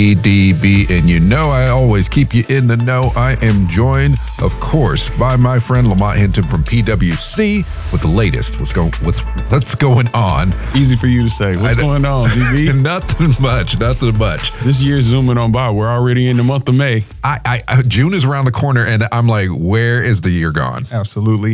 DB, and you know I always keep you in the know. I am joined, of course, by my friend Lamont Hinton from PwC with the latest. What's going on? Easy for you to say. What's going on, DB? Nothing much. This year's zooming on by. We're already in the month of May. June is around the corner, and I'm like, where is the year gone? Absolutely.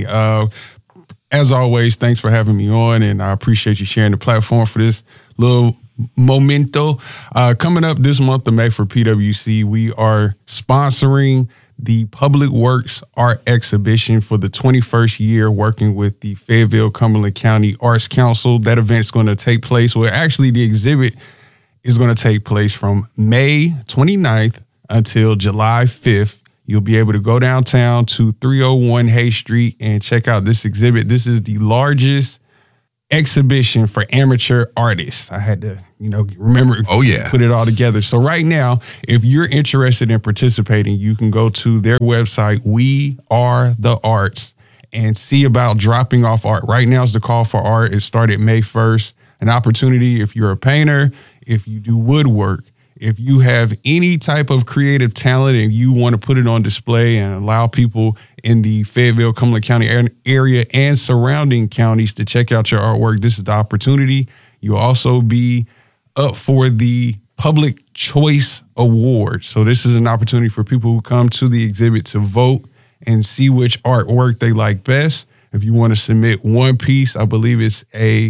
As always, thanks for having me on, and I appreciate you sharing the platform for this little memento. Coming up this month of May for PwC, we are sponsoring the Public Works Art Exhibition for the 21st year, working with the Fayetteville Cumberland County Arts Council. That event's going to take place, the exhibit is going to take place from May 29th until July 5th. You'll be able to go downtown to 301 Hay Street and check out this exhibit. This is the largest exhibition for amateur artists. I had to, remember. Oh, yeah. Put it all together. So right now, if you're interested in participating, you can go to their website, We Are the Arts, and see about dropping off art. Right now is the call for art. It started May 1st. An opportunity if you're a painter, if you do woodwork, if you have any type of creative talent and you want to put it on display and allow people in the Fayetteville, Cumberland County area and surrounding counties to check out your artwork, this is the opportunity. You'll also be up for the Public Choice Award. So this is an opportunity for people who come to the exhibit to vote and see which artwork they like best. If you want to submit one piece, I believe it's a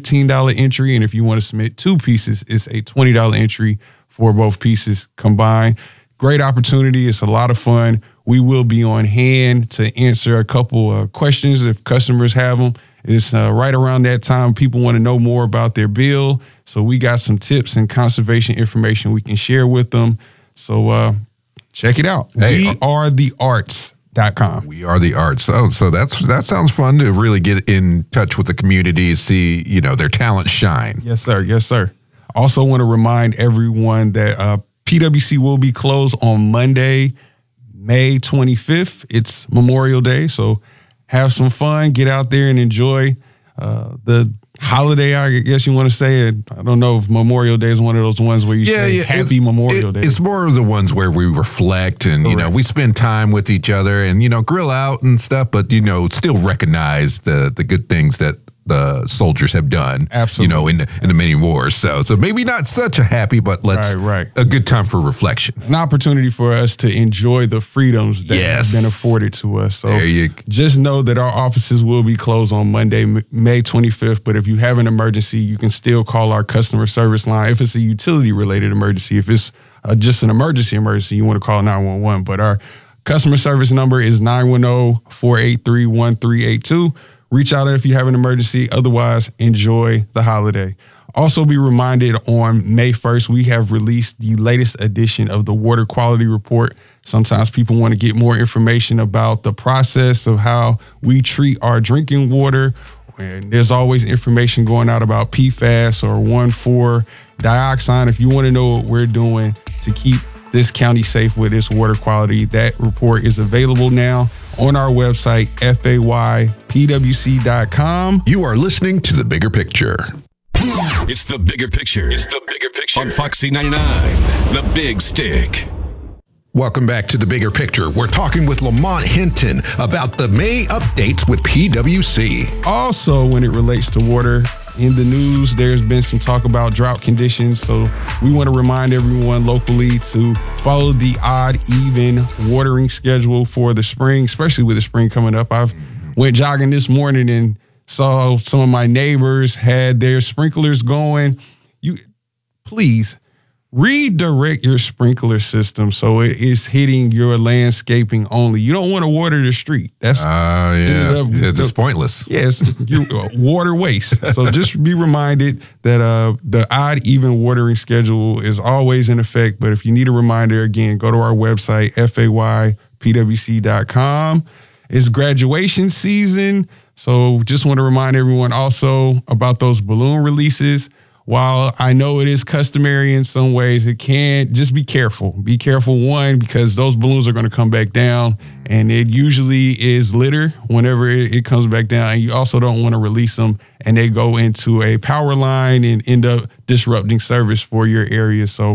$15 entry. And if you want to submit two pieces, it's a $20 entry for both pieces combined. Great opportunity. It's a lot of fun. We will be on hand to answer a couple of questions if customers have them. It's right around that time people want to know more about their bill. So we got some tips and conservation information we can share with them. So check it out. Hey, wearethearts.com. We Are the Arts. Oh, so that sounds fun to really get in touch with the community, see, their talent shine. Yes, sir. Yes, sir. Also want to remind everyone that PwC will be closed on Monday, May 25th. It's Memorial Day, so have some fun. Get out there and enjoy the holiday, I guess you want to say it. I don't know if Memorial Day is one of those ones where you say Happy Memorial Day. It's more of the ones where we reflect and, we spend time with each other and, grill out and stuff, but, still recognize the good things that the soldiers have done, absolutely, in the many wars. So maybe not such a happy, but a good time for reflection. An opportunity for us to enjoy the freedoms that have been afforded to us. So just know that our offices will be closed on Monday, May 25th. But if you have an emergency, you can still call our customer service line. If it's a utility related emergency, if it's just an emergency, you want to call 911. But our customer service number is 910-483-1382. Reach out if you have an emergency. Otherwise, enjoy the holiday. Also be reminded on May 1st, we have released the latest edition of the Water Quality Report. Sometimes people want to get more information about the process of how we treat our drinking water. And there's always information going out about PFAS or 1,4-dioxane. If you want to know what we're doing to keep this county safe with its water quality, that report is available now on our website, faypwc.com. You are listening to The Bigger Picture. It's The Bigger Picture. On Foxy 99, The Big Stick. Welcome back to The Bigger Picture. We're talking with Lamont Hinton about the May updates with PwC. Also, when it relates to water, in the news, there's been some talk about drought conditions. So we want to remind everyone locally to follow the odd, even watering schedule for the spring, especially with the spring coming up. I went jogging this morning and saw some of my neighbors had their sprinklers going. Please redirect your sprinkler system so it is hitting your landscaping only. You don't want to water the street. That's it's pointless. Yes, water waste. So just be reminded that the odd even watering schedule is always in effect. But if you need a reminder, again, go to our website, faypwc.com. It's graduation season, so just want to remind everyone also about those balloon releases. While I know it is customary in some ways, it can just be careful. Be careful, one, because those balloons are going to come back down, and it usually is litter whenever it comes back down. And you also don't want to release them and they go into a power line and end up disrupting service for your area. So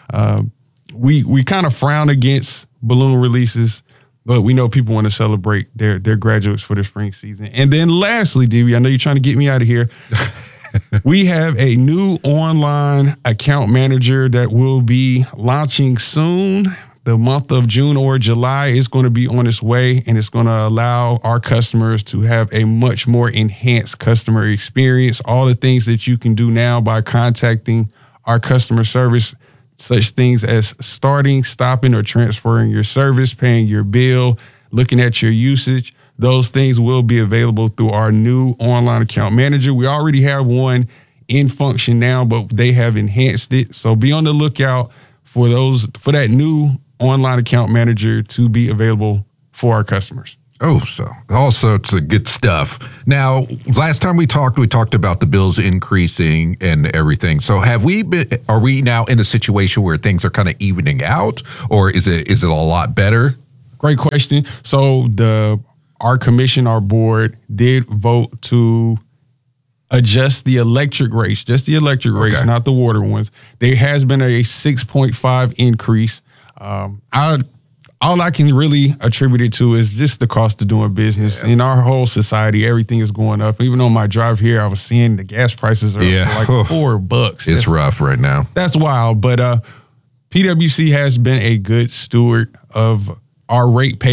We kind of frown against balloon releases, but we know people want to celebrate their graduates for the spring season. And then lastly, DB, I know you're trying to get me out of here. We have a new online account manager that will be launching soon. The month of June or July is going to be on its way, and it's going to allow our customers to have a much more enhanced customer experience. All the things that you can do now by contacting our customer service, such things as starting, stopping, or transferring your service, paying your bill, looking at your usage. Those things will be available through our new online account manager. We already have one in function now, but they have enhanced it. So be on the lookout for that new online account manager to be available for our customers. Oh, so all sorts of good stuff. Now, last time we talked about the bills increasing and everything. So are we now in a situation where things are kind of evening out, or is it a lot better? Great question. So our commission, our board did vote to adjust the electric rates, just the electric rates, not the water ones. There has been a 6.5 increase. All I can really attribute it to is just the cost of doing business. In our whole society, everything is going up. Even on my drive here, I was seeing the gas prices are like $4. It's rough right now. That's wild. But PwC has been a good steward of our rate pay